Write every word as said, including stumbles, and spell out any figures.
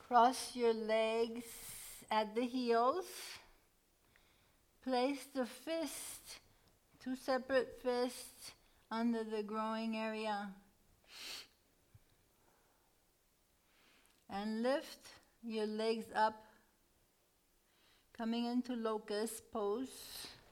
Cross your legs at the heels. Place the fist, two separate fists, under the growing area. And lift your legs up, coming into locust pose.